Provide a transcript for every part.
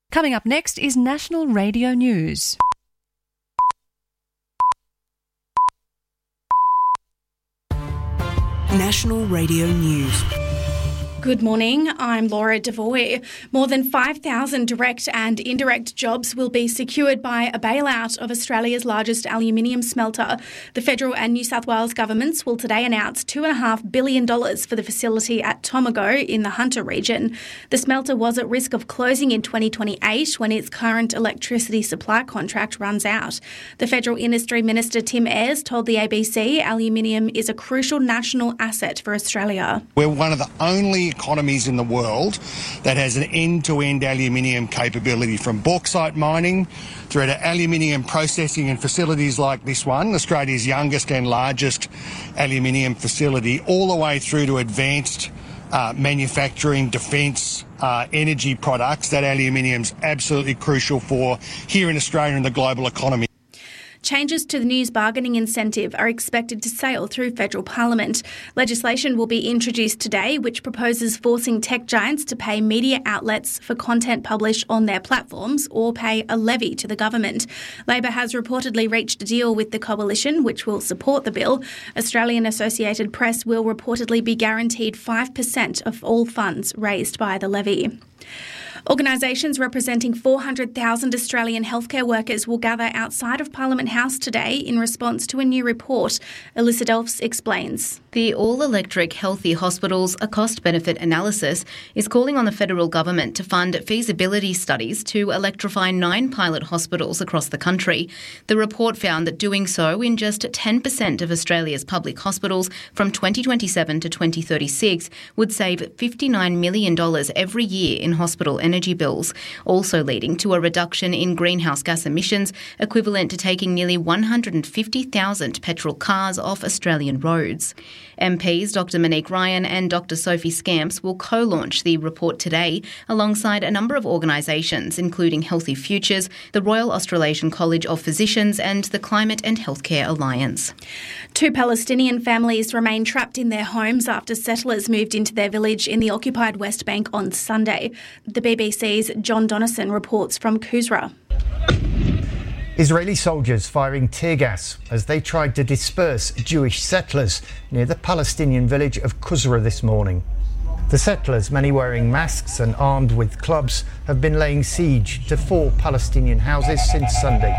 Coming up next is National Radio News. National Radio News. Good morning, I'm Laura Devoy. More than 5,000 direct and indirect jobs will be secured by a bailout of Australia's largest aluminium smelter. The federal and New South Wales governments will today announce $2.5 billion for the facility at Tomago in the Hunter region. The smelter was at risk of closing in 2028 when its current electricity supply contract runs out. The Federal Industry Minister Tim Ayres told the ABC aluminium is a crucial national asset for Australia. We're one of the only economies in the world that has an end-to-end aluminium capability, from bauxite mining through to aluminium processing and facilities like this one, Australia's youngest and largest aluminium facility, all the way through to advanced manufacturing, defence, energy products. That aluminium's absolutely crucial for here in Australia and the global economy. Changes to the news bargaining incentive are expected to sail through federal parliament. Legislation will be introduced today which proposes forcing tech giants to pay media outlets for content published on their platforms or pay a levy to the government. Labor has reportedly reached a deal with the coalition which will support the bill. Australian Associated Press will reportedly be guaranteed 5% of all funds raised by the levy. Organisations representing 400,000 Australian healthcare workers will gather outside of Parliament House today in response to a new report. Alyssa Delphs explains. The All-Electric Healthy Hospitals, a cost-benefit analysis, is calling on the federal government to fund feasibility studies to electrify 9 pilot hospitals across the country. The report found that doing so in just 10% of Australia's public hospitals from 2027 to 2036 would save $59 million every year in hospital energy bills, also leading to a reduction in greenhouse gas emissions equivalent to taking nearly 150,000 petrol cars off Australian roads. MPs Dr Monique Ryan and Dr Sophie Scamps will co-launch the report today alongside a number of organisations including Healthy Futures, the Royal Australasian College of Physicians and the Climate and Healthcare Alliance. 2 Palestinian families remain trapped in their homes after settlers moved into their village in the occupied West Bank on Sunday. The BBC's John Donnison reports from Kusra. Israeli soldiers firing tear gas as they tried to disperse Jewish settlers near the Palestinian village of Kusra this morning. The settlers, many wearing masks and armed with clubs, have been laying siege to 4 Palestinian houses since Sunday.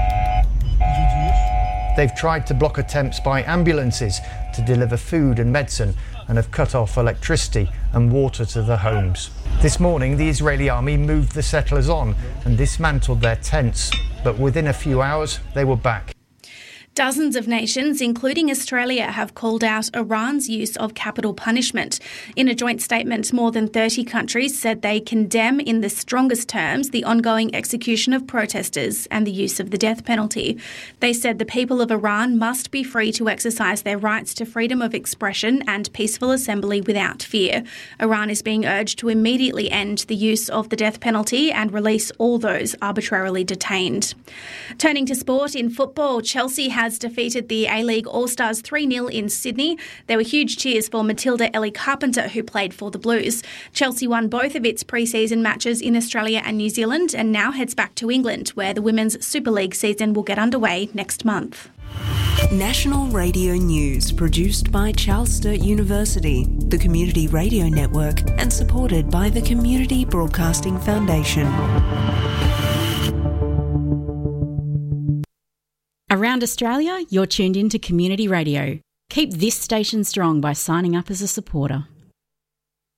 They've tried to block attempts by ambulances to deliver food and medicine and have cut off electricity and water to the homes. This morning, the Israeli army moved the settlers on and dismantled their tents, but within a few hours, they were back. Dozens of nations, including Australia, have called out Iran's use of capital punishment. In a joint statement, more than 30 countries said they condemn in the strongest terms the ongoing execution of protesters and the use of the death penalty. They said the people of Iran must be free to exercise their rights to freedom of expression and peaceful assembly without fear. Iran is being urged to immediately end the use of the death penalty and release all those arbitrarily detained. Turning to sport, in football, Chelsea has defeated the A-League All-Stars 3-0 in Sydney. There were huge cheers for Matilda Ellie Carpenter, who played for the Blues. Chelsea won both of its pre-season matches in Australia and New Zealand and now heads back to England, where the Women's Super League season will get underway next month. National Radio News, produced by Charles Sturt University, the Community Radio Network, and supported by the Community Broadcasting Foundation. Around Australia, you're tuned in to Community Radio. Keep this station strong by signing up as a supporter.